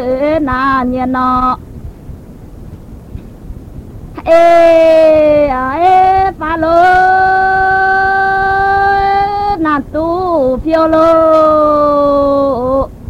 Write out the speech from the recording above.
na nhiên nó ê pha lô na tu phiêu lô